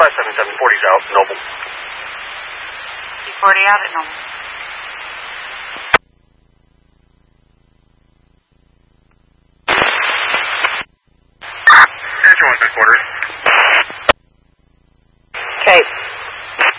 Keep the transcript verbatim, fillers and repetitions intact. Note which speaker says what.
Speaker 1: five seven seven, forty's out, Noble.
Speaker 2: C forty out at Noble.
Speaker 1: Answer one, three quarters.